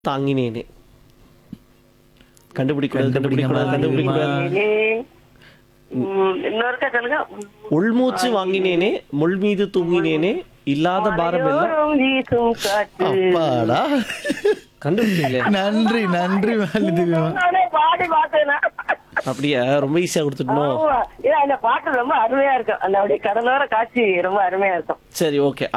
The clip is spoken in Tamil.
தாங்கினேனே. கண்டுபிடிக்கூடாது கண்டுபிடிங்க கண்டுபிடிக்கூடாது கண்டுபிடிக்கூடாது. மாலினிமா. இன்னொருக்கா சொல்லுங்க. உள்மூச்சு வாங்கினேனே, முள் மீது தூங்கினேனே, இல்லாத பாரம் எல்லாம். மலையோரம் வீசும் காற்று. அப்பாடா, கண்டுபிடிச்சீங்களே. நன்றி நன்றி மாலினிமா. நானே பாடி பார்த்தேனா. அப்படியா, ரொம்ப ஈஸியா கொடுத்துட்டோம். ஆமா. ஏன்னா அந்த பாட்டு ரொம்ப அருமையா இருக்கும். அந்த அப்படியே கடலோர காட்சி ரொம்ப அருமையா இருக்கும். சரி, ஓகே.